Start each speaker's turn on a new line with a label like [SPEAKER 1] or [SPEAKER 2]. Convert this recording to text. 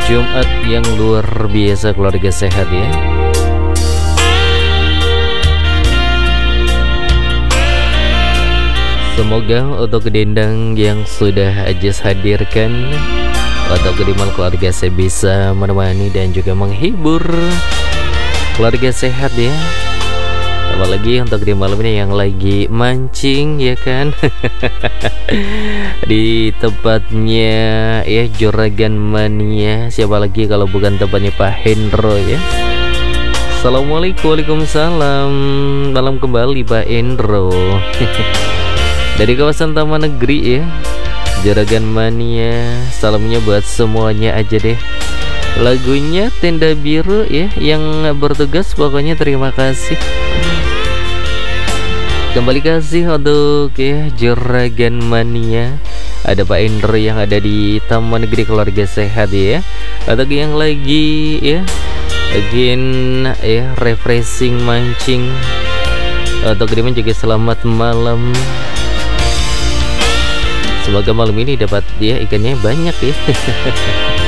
[SPEAKER 1] Jumat yang luar biasa, keluarga sehat ya. Semoga untuk dendang yang sudah Ajis hadirkan, untuk kediman keluarga saya bisa menemani dan juga menghibur keluarga sehat ya. Apalagi untuk di malam ini yang lagi mancing ya kan. Di tempatnya ya Juragan Mania, siapa lagi kalau bukan tempatnya Pak Hendro ya. Assalamualaikum. Waalaikumsalam. Malam kembali Pak Hendro. Dari kawasan Taman Negeri ya, Juragan Mania, salamnya buat semuanya aja deh. Lagunya Tenda Biru ya, yang bertugas pokoknya terima kasih. Kembali kasih untuk ya Juragan Mania. Ada Pak Indro yang ada di Taman Negeri Keluarga Sehat ya. Untuk yang lagi ya refreshing mancing, untuk kediman juga selamat malam. Semoga malam ini dapat ya ikannya banyak ya.